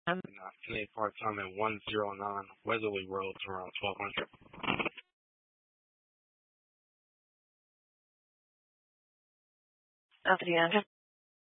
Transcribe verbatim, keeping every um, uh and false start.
And uh, today part-time at one oh nine Weatherly Road to around twelve hundred. Adriana.